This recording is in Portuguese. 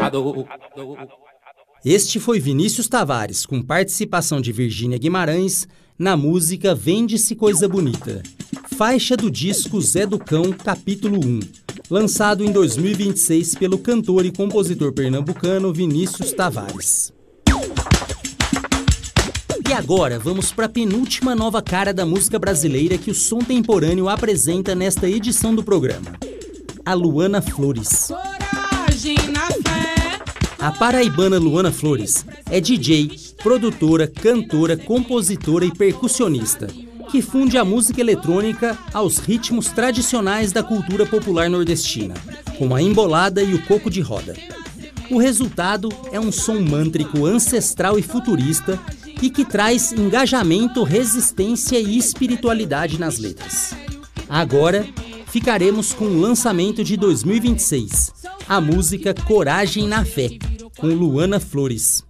Este foi Vinícius Tavares, com participação de Virgínia Guimarães, na música Vende-se Coisa Bonita, faixa do disco Zé do Cão, capítulo 1, lançado em 2026 pelo cantor e compositor pernambucano Vinícius Tavares. E agora vamos para a penúltima nova cara da música brasileira que o Som Temporâneo apresenta nesta edição do programa, a Luana Flores. Coragem na fé. A paraibana Luana Flores é DJ, produtora, cantora, compositora e percussionista, que funde a música eletrônica aos ritmos tradicionais da cultura popular nordestina, como a embolada e o coco de roda. O resultado é um som mântrico ancestral e futurista e que traz engajamento, resistência e espiritualidade nas letras. Agora, ficaremos com o lançamento de 2026, a música Coragem na Fé, com Luana Flores.